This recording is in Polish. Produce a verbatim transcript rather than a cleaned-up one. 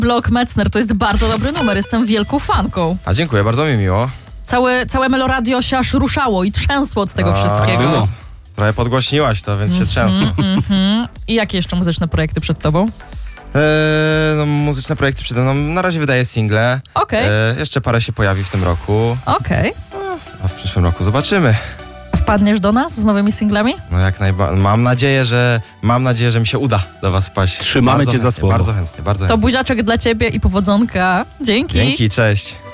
Block Metzner, to jest bardzo dobry numer, jestem wielką fanką. A dziękuję, bardzo mi miło. Całe, całe Meloradio się aż ruszało i trzęsło od tego A, wszystkiego. było. Trochę podgłośniłaś to, więc się trzęsło. Mm-hmm. I jakie jeszcze muzyczne projekty przed tobą? Eee, no, muzyczne projekty przede mną. Na razie wydaję single. Okej. Okay. Eee, jeszcze parę się pojawi w tym roku. Okej. Okay. A w przyszłym roku zobaczymy. Wpadniesz do nas z nowymi singlami? No jak najbardziej. Mam nadzieję, że mam nadzieję, że mi się uda do was paść. Trzymamy bardzo cię chętnie, za słowo. Bardzo chętnie, bardzo To chętnie. buziaczek dla ciebie i powodzonka. Dzięki. Dzięki, cześć.